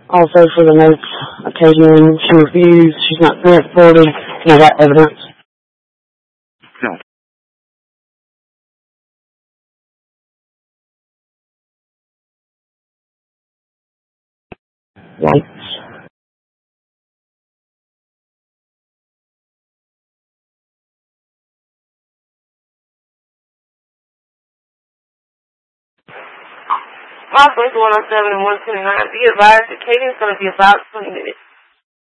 Also for the notes, occasionally when she refused, she's not transported, that evidence. No. Lights. My first 107 and 129. Be advised that Katie's going to be about 20 minutes.